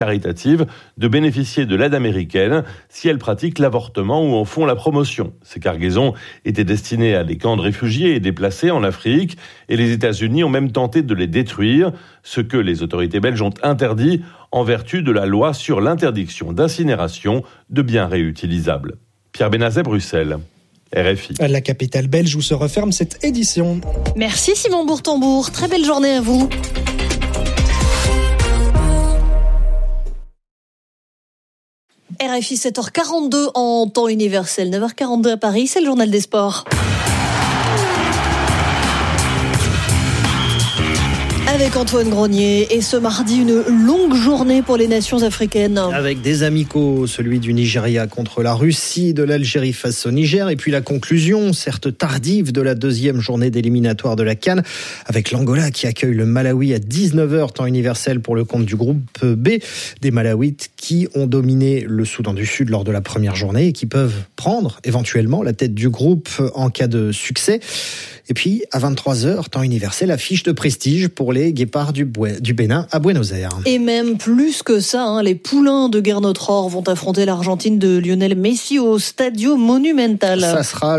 caritative de bénéficier de l'aide américaine si elles pratiquent l'avortement ou en font la promotion. Ces cargaisons étaient destinées à des camps de réfugiés et déplacés en Afrique et les États-Unis ont même tenté de les détruire, ce que les autorités belges ont interdit en vertu de la loi sur l'interdiction d'incinération de biens réutilisables. Pierre Benazet, Bruxelles. RFI. La capitale belge où se referme cette édition. Merci Simon Bourtambour, très belle journée à vous. RFI 7h42 en temps universel, 9h42 à Paris, c'est le journal des sports. Avec Antoine Grenier, et ce mardi, une longue journée pour les nations africaines. Avec des amicaux, celui du Nigeria contre la Russie, de l'Algérie face au Niger, et puis la conclusion, certes tardive, de la deuxième journée d'éliminatoire de la CAN, avec l'Angola qui accueille le Malawi à 19h, temps universel pour le compte du groupe B, des Malawites qui ont dominé le Soudan du Sud lors de la première journée et qui peuvent prendre éventuellement la tête du groupe en cas de succès. Et puis, à 23h, temps universel, affiche de prestige pour les Guépards du Bénin à Buenos Aires. Et même plus que ça, les poulains de Gernot Rohr vont affronter l'Argentine de Lionel Messi au Stadio Monumental. Ça sera